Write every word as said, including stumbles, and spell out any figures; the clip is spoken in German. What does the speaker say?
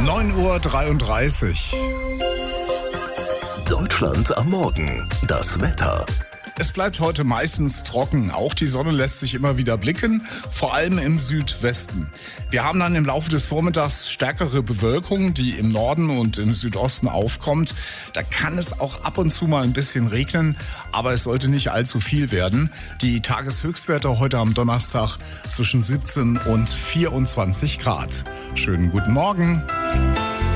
neun Uhr dreiunddreißig. Deutschland am Morgen. Das Wetter. Es bleibt heute meistens trocken. Auch die Sonne lässt sich immer wieder blicken, vor allem im Südwesten. Wir haben dann im Laufe des Vormittags stärkere Bewölkung, die im Norden und im Südosten aufkommt. Da kann es auch ab und zu mal ein bisschen regnen, aber es sollte nicht allzu viel werden. Die Tageshöchstwerte heute am Donnerstag zwischen siebzehn und vierundzwanzig Grad. Schönen guten Morgen.